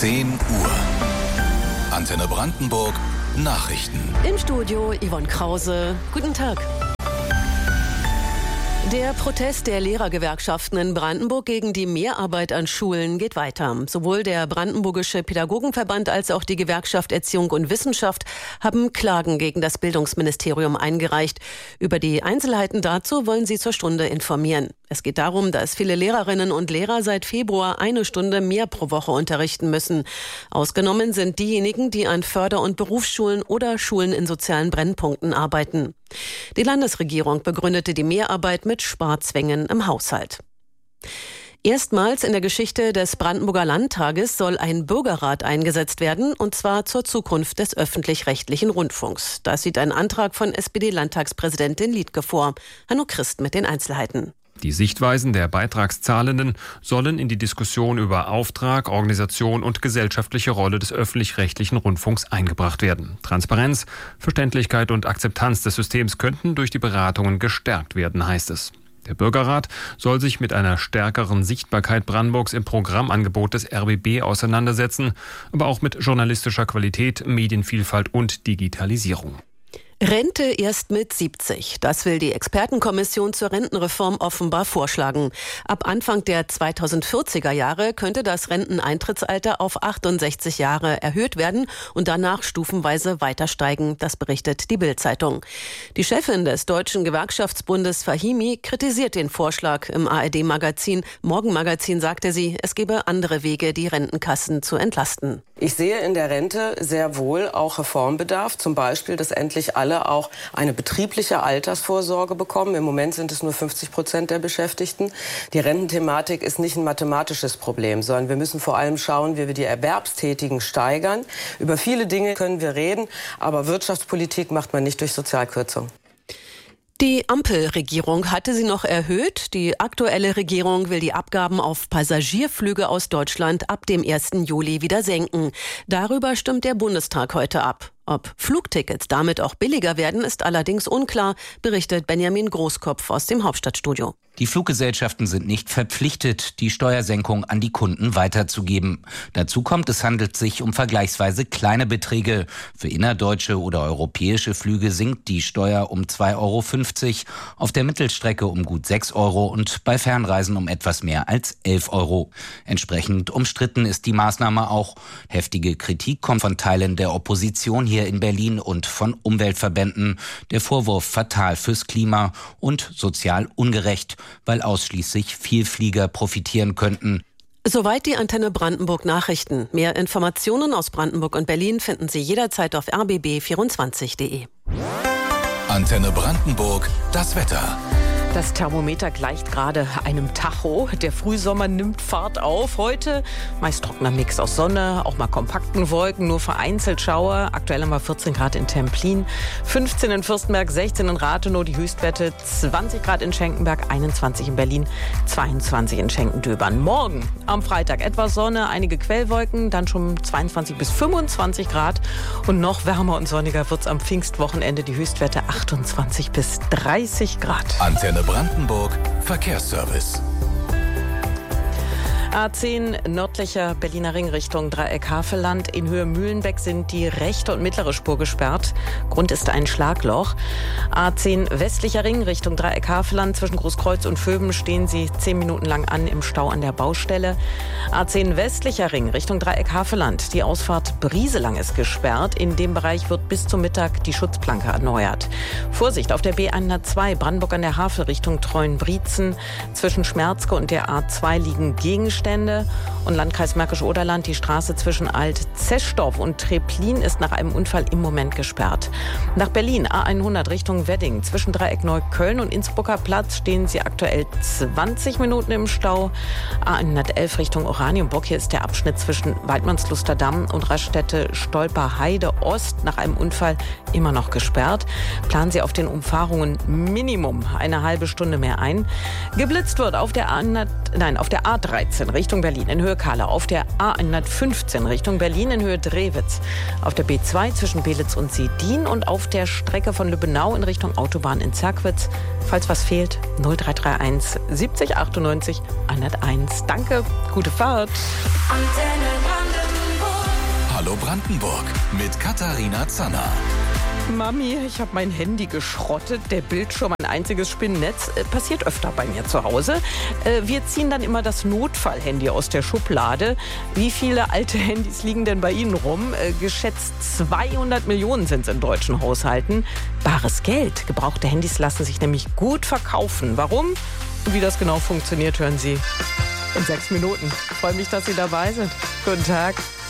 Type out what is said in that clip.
10 Uhr. Antenne Brandenburg Nachrichten. Im Studio Yvonne Krause. Guten Tag. Der Protest der Lehrergewerkschaften in Brandenburg gegen die Mehrarbeit an Schulen geht weiter. Sowohl der Brandenburgische Pädagogenverband als auch die Gewerkschaft Erziehung und Wissenschaft haben Klagen gegen das Bildungsministerium eingereicht. Über die Einzelheiten dazu wollen sie zur Stunde informieren. Es geht darum, dass viele Lehrerinnen und Lehrer seit Februar 1 Stunde mehr pro Woche unterrichten müssen. Ausgenommen sind diejenigen, die an Förder- und Berufsschulen oder Schulen in sozialen Brennpunkten arbeiten. Die Landesregierung begründete die Mehrarbeit mit Sparzwängen im Haushalt. Erstmals in der Geschichte des Brandenburger Landtages soll ein Bürgerrat eingesetzt werden, und zwar zur Zukunft des öffentlich-rechtlichen Rundfunks. Das sieht ein Antrag von SPD-Landtagspräsidentin Liedtke vor. Hanno Christ mit den Einzelheiten. Die Sichtweisen der Beitragszahlenden sollen in die Diskussion über Auftrag, Organisation und gesellschaftliche Rolle des öffentlich-rechtlichen Rundfunks eingebracht werden. Transparenz, Verständlichkeit und Akzeptanz des Systems könnten durch die Beratungen gestärkt werden, heißt es. Der Bürgerrat soll sich mit einer stärkeren Sichtbarkeit Brandenburgs im Programmangebot des RBB auseinandersetzen, aber auch mit journalistischer Qualität, Medienvielfalt und Digitalisierung. Rente erst mit 70. Das will die Expertenkommission zur Rentenreform offenbar vorschlagen. Ab Anfang der 2040er Jahre könnte das Renteneintrittsalter auf 68 Jahre erhöht werden und danach stufenweise weiter steigen. Das berichtet die Bild-Zeitung. Die Chefin des Deutschen Gewerkschaftsbundes Fahimi kritisiert den Vorschlag. Im ARD-Magazin Morgenmagazin sagte sie, es gebe andere Wege, die Rentenkassen zu entlasten. Ich sehe in der Rente sehr wohl auch Reformbedarf, zum Beispiel, dass endlich alle auch eine betriebliche Altersvorsorge bekommen. Im Moment sind es nur 50% der Beschäftigten. Die Rententhematik ist nicht ein mathematisches Problem, sondern wir müssen vor allem schauen, wie wir die Erwerbstätigen steigern. Über viele Dinge können wir reden, aber Wirtschaftspolitik macht man nicht durch Sozialkürzung. Die Ampelregierung hatte sie noch erhöht. Die aktuelle Regierung will die Abgaben auf Passagierflüge aus Deutschland ab dem 1. Juli wieder senken. Darüber stimmt der Bundestag heute ab. Ob Flugtickets damit auch billiger werden, ist allerdings unklar, berichtet Benjamin Großkopf aus dem Hauptstadtstudio. Die Fluggesellschaften sind nicht verpflichtet, die Steuersenkung an die Kunden weiterzugeben. Dazu kommt, es handelt sich um vergleichsweise kleine Beträge. Für innerdeutsche oder europäische Flüge sinkt die Steuer um 2,50 €, auf der Mittelstrecke um gut 6 € und bei Fernreisen um etwas mehr als 11 €. Entsprechend umstritten ist die Maßnahme auch. Heftige Kritik kommt von Teilen der Opposition hier in Berlin und von Umweltverbänden. Der Vorwurf fatal fürs Klima und sozial ungerecht, weil ausschließlich Vielflieger profitieren könnten. Soweit die Antenne Brandenburg Nachrichten. Mehr Informationen aus Brandenburg und Berlin finden Sie jederzeit auf rbb24.de. Antenne Brandenburg, das Wetter. Das Thermometer gleicht gerade einem Tacho. Der Frühsommer nimmt Fahrt auf. Heute meist trockener Mix aus Sonne, auch mal kompakten Wolken, nur vereinzelt Schauer. Aktuell haben wir 14 Grad in Templin, 15 in Fürstenberg, 16 in Rathenow, die Höchstwerte 20 Grad in Schenkenberg, 21 in Berlin, 22 in Schenkendöbern. Morgen am Freitag etwas Sonne, einige Quellwolken, dann schon 22 bis 25 Grad. Und noch wärmer und sonniger wird's am Pfingstwochenende, die Höchstwerte 28 bis 30 Grad. Antenne Brandenburg Verkehrsservice. A10 nördlicher Berliner Ring Richtung Dreieck Havelland. In Höhe Mühlenbeck sind die rechte und mittlere Spur gesperrt. Grund ist ein Schlagloch. A10 westlicher Ring Richtung Dreieck Havelland. Zwischen Großkreuz und Vöben stehen sie 10 Minuten lang an im Stau an der Baustelle. A10 westlicher Ring Richtung Dreieck Havelland. Die Ausfahrt Brieselang ist gesperrt. In dem Bereich wird bis zum Mittag die Schutzplanke erneuert. Vorsicht auf der B102 Brandenburg an der Havel Richtung Treuenbrietzen. Zwischen Schmerzke und der A2 liegen Gegenstände. Und Landkreis Märkisch-Oderland, die Straße zwischen Alt-Zeschdorf und Treplin ist nach einem Unfall im Moment gesperrt. Nach Berlin, A100 Richtung Wedding. Zwischen Dreieck Neukölln und Innsbrucker Platz stehen sie aktuell 20 Minuten im Stau. A111 Richtung Oranienburg. Hier ist der Abschnitt zwischen Weidmannslusterdamm und Raststätte Stolper-Heide Ost nach einem Unfall immer noch gesperrt. Planen Sie auf den Umfahrungen Minimum eine halbe Stunde mehr ein. Geblitzt wird auf der A13 Richtung Berlin in Höhe Kahla, auf der A115 Richtung Berlin in Höhe Drewitz, auf der B2 zwischen Belitz und Sedin und auf der Strecke von Lübbenau in Richtung Autobahn in Zerkwitz. Falls was fehlt, 0331 70 98 101. Danke, gute Fahrt. Antenne Brandenburg. Hallo Brandenburg mit Katharina Zanner. Mami, ich habe mein Handy geschrottet, der Bildschirm ein einziges Spinnennetz. Passiert öfter bei mir zu Hause. Wir ziehen dann immer das Notfallhandy aus der Schublade. Wie viele alte Handys liegen denn bei Ihnen rum? Geschätzt 200 Millionen sind es in deutschen Haushalten. Bares Geld. Gebrauchte Handys lassen sich nämlich gut verkaufen. Warum? Und wie das genau funktioniert, hören Sie in 6 Minuten. Ich freue mich, dass Sie dabei sind. Guten Tag.